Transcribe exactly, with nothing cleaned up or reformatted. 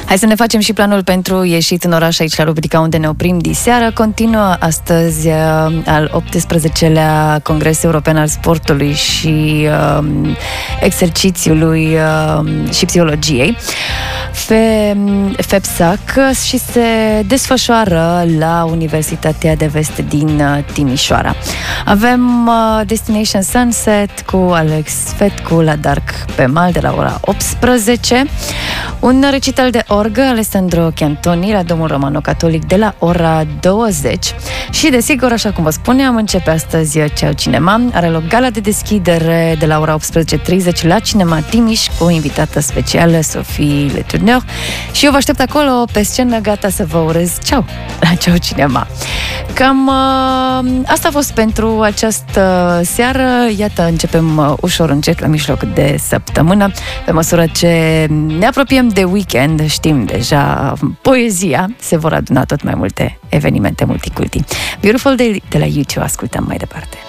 Hai să ne facem și planul pentru ieșit în oraș aici la rubrica Unde ne oprim diseară. Continuă astăzi al optsprezecelea Congres European al Sportului și uh, exercițiului uh, și psihologiei Fe, FEPSAC și se desfășoară la Universitatea de Vest din Timișoara. Avem uh, Destination Sunset cu Alex Fetcu la Dark pe Mal de la ora optsprezece, un recital de orgă Alessandro Chiantoni la Domul Romano-Catolic de la ora douăzeci și, desigur, așa cum vă spuneam, începe astăzi Ceau Cinema. Are loc gala de deschidere de la ora optsprezece treizeci la Cinema Timiș cu invitată specială Sophie Letourneur și eu vă aștept acolo pe scenă, gata să vă urez ceau la Ceau Cinema. Cam uh, asta a fost pentru această seară. Iată, începem uh, ușor încet la mijloc de săptămână. Pe măsură ce ne apropiem de weekend, știm deja, poezia, se vor aduna tot mai multe evenimente multiculti. Beautiful Day de la YouTube, ascultăm mai departe.